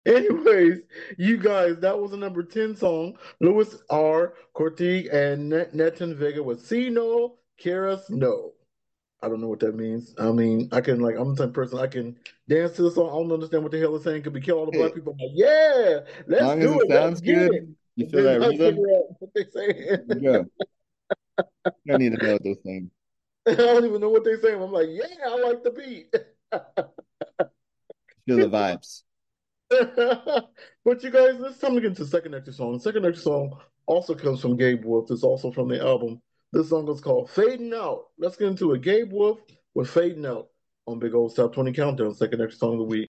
Anyways, you guys, that was a number 10 song. Louis R. Cortez and Neton Vega with See No, Keras No. I don't know what that means. I mean, I can like I'm the type of person I can dance to the song. I don't understand what the hell it's saying. Could be kill all the black Hey, people. I'm like, yeah, as let's long as do it it. Let's sounds get it. good, you And feel then that I rhythm, figure out what they say. you go. You don't need to know those things. I don't even know what they say. I'm like, yeah, I like the beat. Feel the vibes. But you guys, let's time to get into the second extra song. The second extra song also comes from Gabe Wolf. It's also from the album. This song is called Fading Out. Let's get into it. Gabe Wolf with Fading Out on Big Old Top 20 Countdown, second extra song of the week.